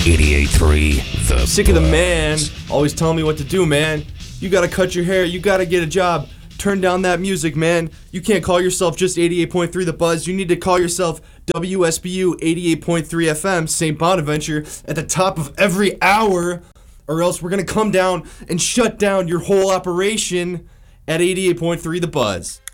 88.3 The Sick of the man always telling me what to do, man. You gotta cut your hair, you gotta get a job. Turn down that music, man. You can't call yourself just 88.3 The Buzz. You need to call yourself WSBU 88.3 FM, St. Bonaventure, at the top of every hour, or else we're gonna come down and shut down your whole operation at 88.3 The Buzz.